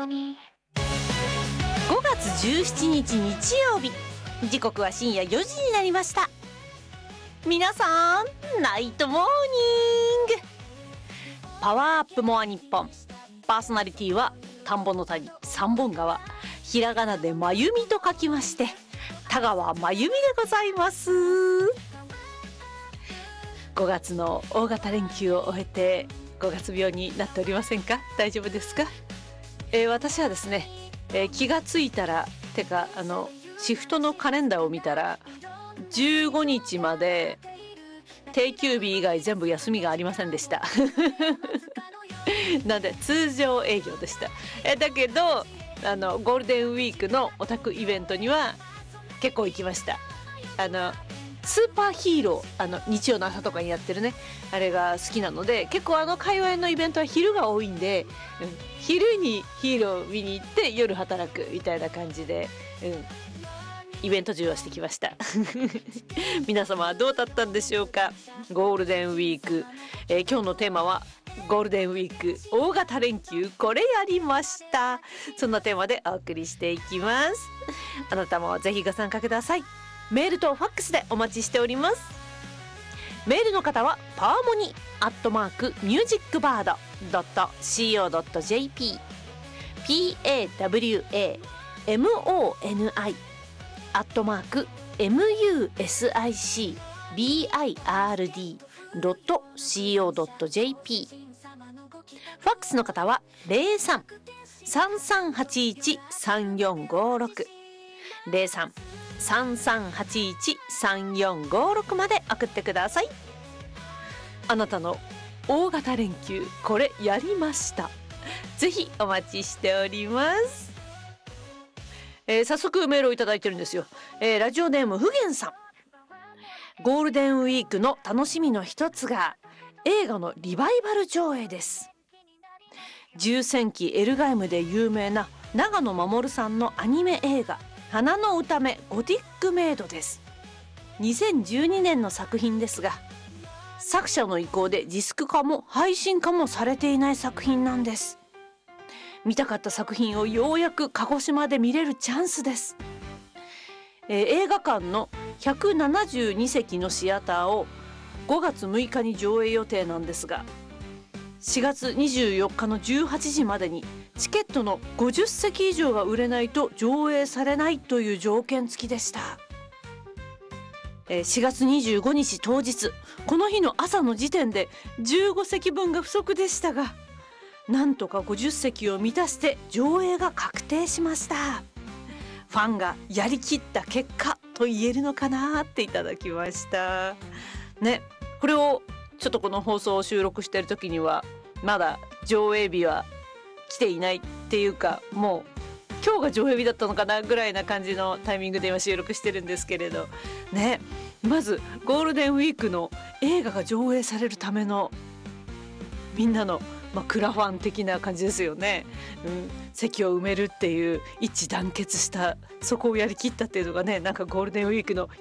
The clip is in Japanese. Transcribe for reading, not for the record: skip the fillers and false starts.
月17日日曜日、時刻は深夜4時になりました。皆さんナイトモーニング。パワーアップモア日本、パーソナリティは田んぼの谷三本川、ひらがなでまゆみと書きまして田川まゆみでございます。5月の大型連休を終えて5月病になっておりませんか？大丈夫ですか？私はですね、気がついたらシフトのカレンダーを見たら15日まで定休日以外全部休みがありませんでしたなんで通常営業でした。だけどゴールデンウィークのオタクイベントには結構行きました。スーパーヒーロー、日曜の朝とかにやってるね、あれが好きなので、結構界隈のイベントは昼が多いんで、昼にヒーロー見に行って夜働くみたいな感じで、イベント中はしてきました皆様はどうだったんでしょうか？ゴールデンウィーク、今日のテーマはゴールデンウィーク大型連休これやりました。そんなテーマでお送りしていきます。あなたもぜひご参加ください。メールとファックスでお待ちしております。メールの方はパワモニ@musicbird.co.jp PAWAMONI@musicbird.co.jp。 ファックスの方は 03-3381-3456 03-3381-3456 まで送ってください。あなたの大型連休これやりました。ぜひお待ちしております。早速メールをいただいてるんですよ。ラジオネームふげんさん。ゴールデンウィークの楽しみの一つが映画のリバイバル上映です。10世紀エルガイムで有名な長野守さんのアニメ映画花の歌目ゴティックメイドです。2012年の作品ですが、作者の意向でディスク化も配信化もされていない作品なんです。見たかった作品をようやく鹿児島で見れるチャンスです。映画館の172席のシアターを5月6日に上映予定なんですが、4月24日の18時までにチケットの50席以上が売れないと上映されないという条件付きでした。4月25日当日、この日の朝の時点で15席分が不足でしたが、なんとか50席を満たして上映が確定しました。ファンがやりきった結果と言えるのかなっていただきましたね。これをちょっとこの放送を収録している時にはまだ上映日は来ていないっていうか、もう今日が上映日だったのかなぐらいな感じのタイミングで今収録してるんですけれどね。まずゴールデンウィークの映画が上映されるためのみんなの、クラファン的な感じですよね。席を埋めるっていう一致団結した、そこをやりきったっていうのがね、なんかゴールデンウィークの